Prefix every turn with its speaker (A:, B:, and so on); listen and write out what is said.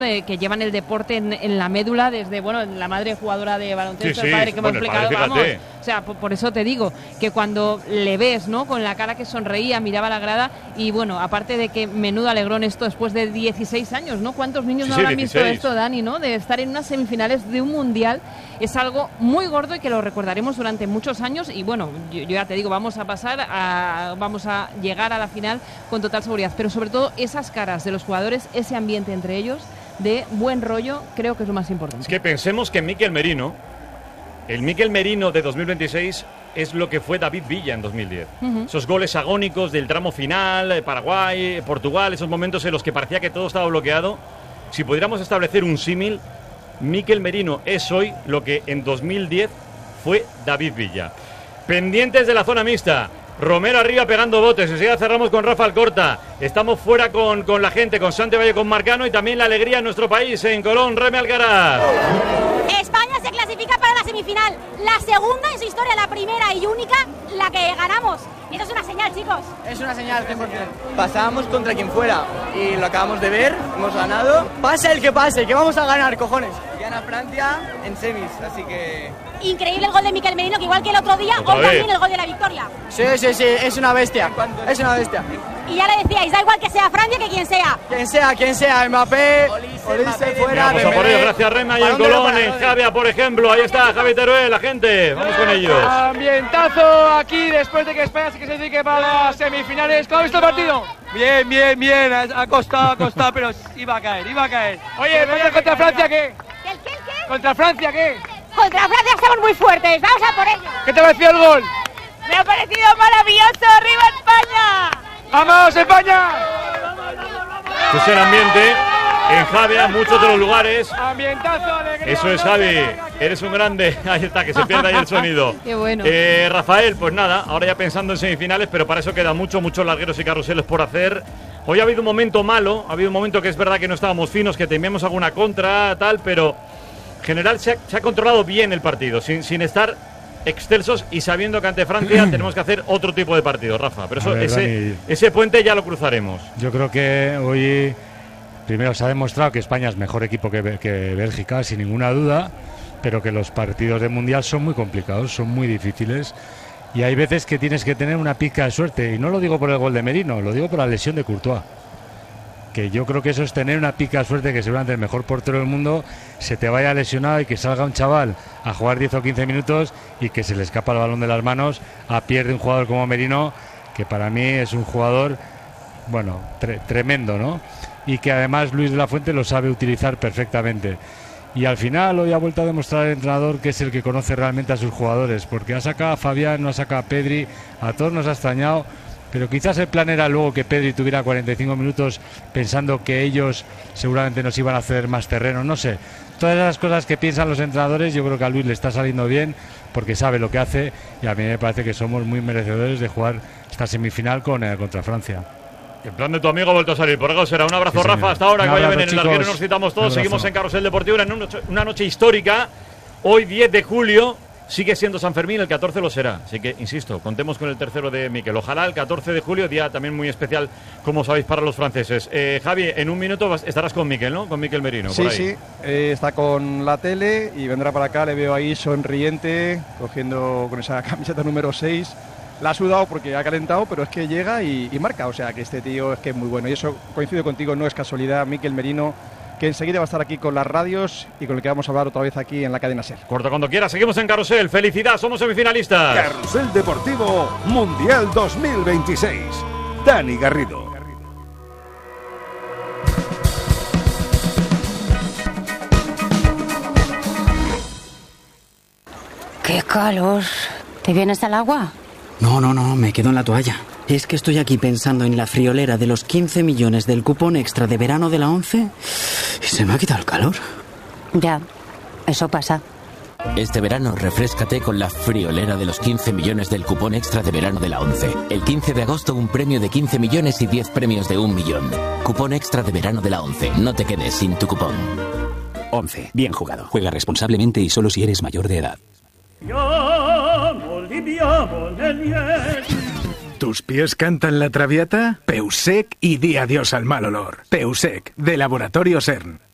A: que llevan el deporte en la médula desde, bueno, la madre jugadora de baloncesto, el padre que hemos explicado, vamos, o sea, por eso te digo que cuando le ves, ¿no?, con la cara que sonreía, miraba la grada y bueno, aparte de que menudo alegrón esto después de 16 años, ¿no? ¿Cuántos niños no habrán visto esto, Dani, ¿no? De estar en unas semifinales de un mundial, es algo muy gordo y que lo recordaremos durante muchos años y bueno, yo ya te digo, vamos a llegar a la final con total seguridad, pero sobre todo esas caras de los jugadores, ese ambiente entre ellos de buen rollo, creo que es lo más importante.
B: Es que pensemos que Mikel Merino, el Mikel Merino de 2026 es lo que fue David Villa en 2010. Esos goles agónicos del tramo final, Paraguay, Portugal, esos momentos en los que parecía que todo estaba bloqueado. Si pudiéramos establecer un símil, Mikel Merino es hoy lo que en 2010 fue David Villa. Pendientes de la zona mixta. Romero arriba pegando botes, enseguida cerramos con Rafa Alcorta, estamos fuera con la gente, con Santi Valle, con Marcano y también la alegría en nuestro país, en Colón, Reme Alcaraz.
C: España se clasifica para la semifinal, la segunda en su historia, la primera y única, la que ganamos. Eso es una señal, chicos.
D: Es una señal 100%. Pasábamos contra quien fuera y lo acabamos de ver, hemos ganado. Pase el que pase, que vamos a ganar, cojones. Gana Francia en semis, así que...
C: Increíble el gol de Mikel Merino, que igual que el otro día, hoy también el gol de la victoria.
D: Sí, es una bestia, es una bestia.
C: Y ya le decíais, da igual que sea Francia que quien sea.
D: Quien sea, Mbappé, Olise fuera.
B: Vamos a por ello, gracias Rema y en Colón, en Javia, por ejemplo, ahí está Javi Teruel, la gente, vamos con ellos.
E: Ambientazo aquí después de que España se clasifique para las semifinales. ¿Cómo ha visto el partido? Bien, ha costado, pero iba a caer. Oye, ¿contra Francia qué?
C: ¿Qué?
E: ¿Contra Francia qué?
C: Contra Francia estamos muy fuertes, vamos a por ello.
E: ¿Qué te ha parecido el gol?
C: Me ha parecido maravilloso, ¡arriba España!
E: ¡Vamos, España!
B: Es el ambiente en Javia, muchos de los lugares.
E: Ambientazo, alegría.
B: Eso es, Javi, eres un grande. Ahí está, que se pierda ahí el sonido.
A: Qué bueno.
B: Rafael, pues nada, ahora ya pensando en semifinales, pero para eso queda muchos largueros y carruseles por hacer. Hoy ha habido un momento malo, ha habido un momento que es verdad que no estábamos finos, que temíamos alguna contra, tal, pero en general se ha controlado bien el partido, sin estar excelsos y sabiendo que ante Francia tenemos que hacer otro tipo de partido, Rafa. Pero eso, ese puente ya lo cruzaremos.
F: Yo creo que hoy primero se ha demostrado que España es mejor equipo que Bélgica, sin ninguna duda, pero que los partidos de Mundial son muy complicados, son muy difíciles y hay veces que tienes que tener una pizca de suerte, y no lo digo por el gol de Merino, lo digo por la lesión de Courtois, que yo creo que eso es tener una pica de suerte, que seguramente el mejor portero del mundo se te vaya lesionado y que salga un chaval a jugar 10 o 15 minutos y que se le escapa el balón de las manos a pie de un jugador como Merino, que para mí es un jugador, bueno, tremendo, ¿no? Y que además Luis de la Fuente lo sabe utilizar perfectamente. Y al final hoy ha vuelto a demostrar el entrenador que es el que conoce realmente a sus jugadores, porque ha sacado a Fabián, no ha sacado a Pedri, a todos nos ha extrañado. Pero quizás el plan era luego que Pedri tuviera 45 minutos pensando que ellos seguramente nos iban a hacer más terreno, no sé. Todas esas cosas que piensan los entrenadores, yo creo que a Luis le está saliendo bien porque sabe lo que hace y a mí me parece que somos muy merecedores de jugar esta semifinal contra Francia.
B: El plan de tu amigo ha vuelto a salir, por algo será. Un abrazo, sí, Rafa, hasta ahora, que vaya bien el larguero, nos citamos todos, seguimos en Carrusel Deportivo en una noche histórica, hoy 10 de julio. Sigue siendo San Fermín, el 14 lo será. Así que, insisto, contemos con el tercero de Mikel. Ojalá el 14 de julio, día también muy especial, como sabéis, para los franceses. Javi, en un minuto estarás con Mikel, ¿no? Con Mikel Merino.
G: Sí,
B: por ahí.
G: Sí. Está con la tele y vendrá para acá. Le veo ahí sonriente, cogiendo con esa camiseta número 6. La ha sudado porque ha calentado, pero es que llega y marca. O sea, que este tío es que es muy bueno. Y eso, coincido contigo, no es casualidad. Mikel Merino, que enseguida va a estar aquí con las radios y con el que vamos a hablar otra vez aquí en la cadena SER.
B: Corta cuando quiera, seguimos en Carrusel. ¡Felicidad! Somos semifinalistas.
H: Carrusel Deportivo Mundial 2026. Dani Garrido.
I: ¡Qué calor! ¿Te vienes al agua?
J: No, me quedo en la toalla. Es que estoy aquí pensando en la friolera de los 15 millones del cupón extra de verano de la 11 y se me ha quitado el calor.
I: Ya, eso pasa.
K: Este verano refréscate con la friolera de los 15 millones del cupón extra de verano de la 11. El 15 de agosto un premio de 15 millones y 10 premios de 1 millón. Cupón extra de verano de la 11. No te quedes sin tu cupón.
L: 11. Bien jugado. Juega responsablemente y solo si eres mayor de edad.
H: ¿Tus pies cantan la traviata? Peusec y di adiós al mal olor. Peusec, de Laboratorio CERN.